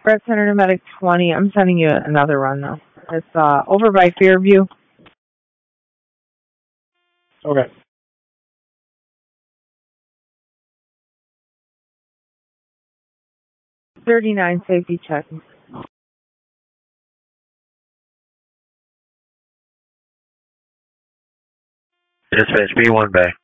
Red Center to Medic 20. I'm sending you another run, though. It's over by Fairview. Okay. .39 safety check. Dispatch B1 back.